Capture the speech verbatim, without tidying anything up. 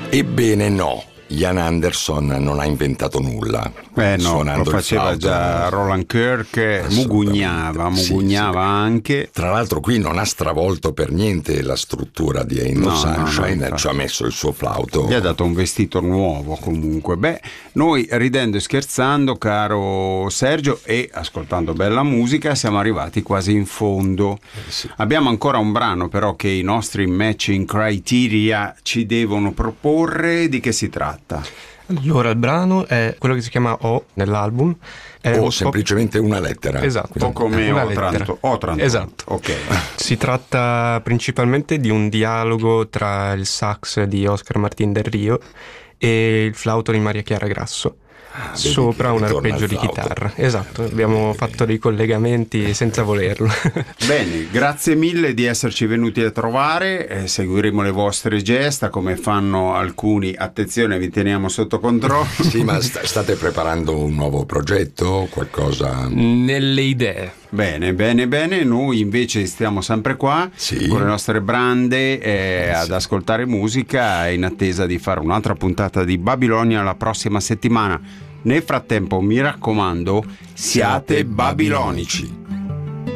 Ebbene no, Ian Anderson non ha inventato nulla. Eh no, suonando lo faceva il flauto, già Roland Kirk, mugugnava, mugugnava sì, sì. anche. Tra l'altro qui non ha stravolto per niente la struttura di Ain't No, no Sunshine, no, no, ci ha messo il suo flauto. Gli ha dato un vestito nuovo comunque. Beh, noi ridendo e scherzando, caro Sergio, e ascoltando bella musica, siamo arrivati quasi in fondo. Eh sì. Abbiamo ancora un brano però che i nostri matching criteria ci devono proporre. Di che si tratta? Allora, il brano è quello che si chiama O nell'album. È o un semplicemente una lettera. Esatto. O come una Otranto. Otranto. Esatto. Ok. Si tratta principalmente di un dialogo tra il sax di Oscar Martín del Río e il flauto di Maria Chiara Grasso. Ah, sopra un arpeggio di chitarra. Esatto, abbiamo fatto dei collegamenti senza volerlo. Bene, grazie mille di esserci venuti a trovare, eh, seguiremo le vostre gesta come fanno alcuni. Attenzione, vi teniamo sotto controllo. Sì, ma st- state preparando un nuovo progetto, qualcosa? Nelle idee. Bene, bene, bene. Noi invece stiamo sempre qua sì. con le nostre brande eh, ad ascoltare musica in attesa di fare un'altra puntata di Babilonia la prossima settimana. Nel frattempo, mi raccomando, siate babilonici.